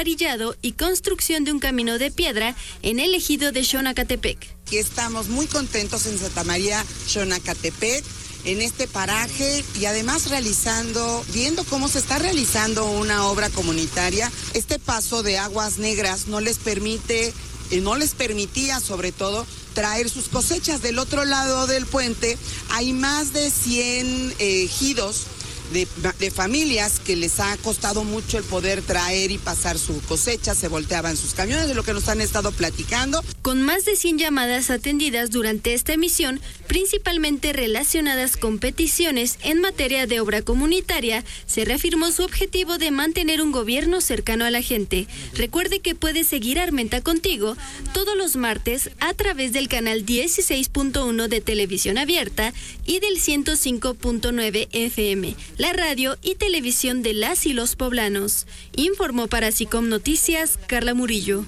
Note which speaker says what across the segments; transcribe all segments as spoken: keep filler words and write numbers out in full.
Speaker 1: alcantarillado y construcción de un camino de piedra en el ejido de Xonacatepec.
Speaker 2: Aquí estamos muy contentos en Santa María, Xonacatepec, en este paraje y además realizando, viendo cómo se está realizando una obra comunitaria. Este paso de aguas negras no les permite, eh, no les permitía sobre todo traer sus cosechas. Del otro lado del puente hay más de cien eh, ejidos De, de familias que les ha costado mucho el poder traer y pasar su cosecha, se volteaban sus camiones, de lo que nos han estado platicando.
Speaker 1: Con más de cien llamadas atendidas durante esta emisión, principalmente relacionadas con peticiones en materia de obra comunitaria, se reafirmó su objetivo de mantener un gobierno cercano a la gente. Recuerde que puede seguir Armenta Contigo todos los martes a través del canal dieciséis punto uno de Televisión Abierta y del ciento cinco punto nueve F M. La radio y televisión de las y los poblanos. Informó para SICOM Noticias, Carla Murillo.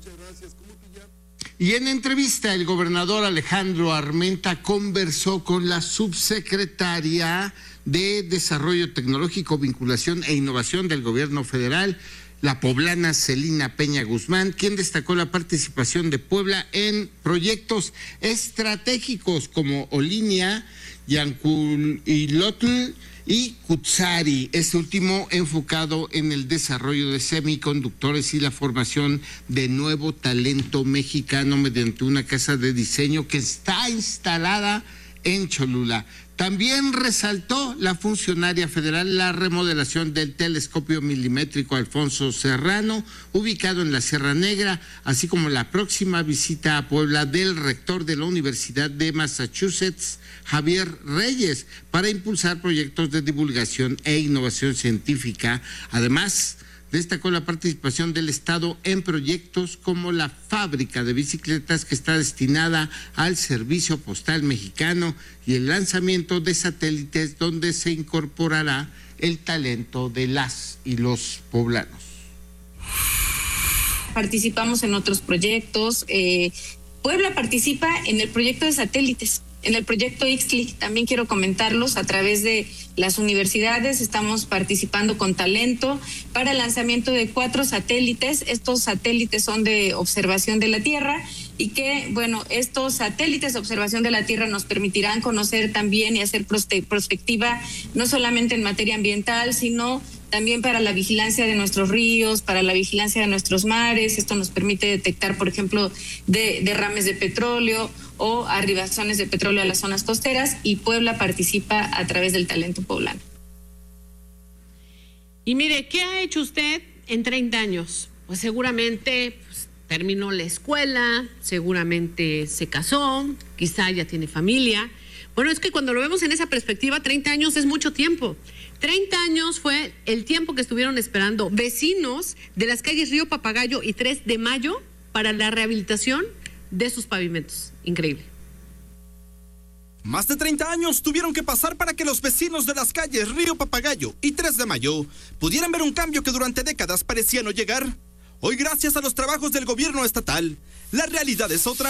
Speaker 3: Y en entrevista, el gobernador Alejandro Armenta conversó con la subsecretaria de Desarrollo Tecnológico, Vinculación e Innovación del Gobierno Federal, la poblana Celina Peña Guzmán, quien destacó la participación de Puebla en proyectos estratégicos como Olinia, Yanculilotl y Cutzari, este último enfocado en el desarrollo de semiconductores y la formación de nuevo talento mexicano mediante una casa de diseño que está instalada en Cholula. También resaltó la funcionaria federal la remodelación del telescopio milimétrico Alfonso Serrano, ubicado en la Sierra Negra, así como la próxima visita a Puebla del rector de la Universidad de Massachusetts, Javier Reyes, para impulsar proyectos de divulgación e innovación científica. Además, destacó la participación del Estado en proyectos como la fábrica de bicicletas que está destinada al servicio postal mexicano y el lanzamiento de satélites donde se incorporará el talento de las y los poblanos.
Speaker 4: Participamos en otros proyectos. Eh, Puebla participa en el proyecto de satélites. En el proyecto Ixtli, también quiero comentarlos, a través de las universidades estamos participando con talento para el lanzamiento de cuatro satélites. Estos satélites son de observación de la Tierra y que, bueno, estos satélites de observación de la Tierra nos permitirán conocer también y hacer prospectiva, no solamente en materia ambiental, sino también para la vigilancia de nuestros ríos, para la vigilancia de nuestros mares. Esto nos permite detectar, por ejemplo, de, derrames de petróleo o arribaciones de petróleo a las zonas costeras, y Puebla participa a través del talento poblano.
Speaker 5: Y mire, ¿qué ha hecho usted en treinta años? Pues seguramente pues, terminó la escuela, seguramente se casó, quizá ya tiene familia. Bueno, es que cuando lo vemos en esa perspectiva, treinta años es mucho tiempo. treinta años fue el tiempo que estuvieron esperando vecinos de las calles Río Papagayo y tres de Mayo para la rehabilitación de sus pavimentos. Increíble.
Speaker 6: Más de treinta años tuvieron que pasar para que los vecinos de las calles Río Papagayo y tres de Mayo pudieran ver un cambio que durante décadas parecía no llegar. Hoy, gracias a los trabajos del gobierno estatal, la realidad es otra.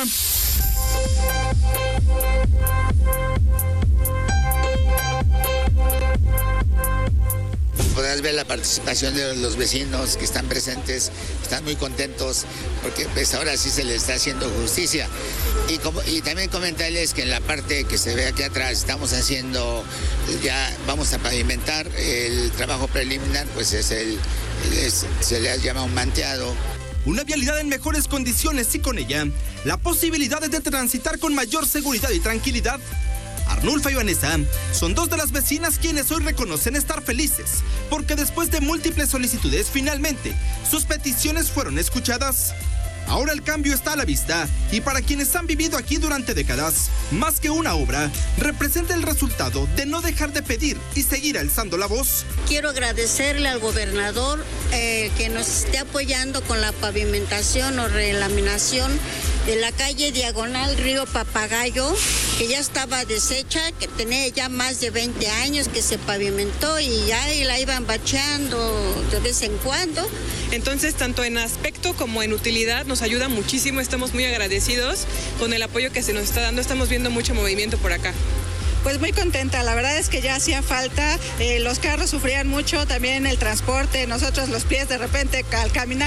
Speaker 7: Podrás ver la participación de los vecinos que están presentes, están muy contentos porque pues ahora sí se les está haciendo justicia. Y, como, y también comentarles que en la parte que se ve aquí atrás estamos haciendo, ya vamos a pavimentar el trabajo preliminar, pues es el, es, se le llama un manteado.
Speaker 6: Una vialidad en mejores condiciones y con ella la posibilidad de transitar con mayor seguridad y tranquilidad. Arnulfa y Vanessa son dos de las vecinas quienes hoy reconocen estar felices, porque después de múltiples solicitudes, finalmente sus peticiones fueron escuchadas. Ahora el cambio está a la vista y para quienes han vivido aquí durante décadas, más que una obra, representa el resultado de no dejar de pedir y seguir alzando la voz.
Speaker 8: Quiero agradecerle al gobernador eh, que nos esté apoyando con la pavimentación o relaminación de la calle Diagonal Río Papagayo, que ya estaba deshecha, que tenía ya más de veinte años que se pavimentó y ya la iban bacheando de vez en cuando.
Speaker 9: Entonces, tanto en aspecto como en utilidad nos ayuda muchísimo, estamos muy agradecidos con el apoyo que se nos está dando, estamos viendo mucho movimiento por acá.
Speaker 10: Pues muy contenta, la verdad es que ya hacía falta, eh, los carros sufrían mucho, también el transporte, nosotros los pies de repente al caminar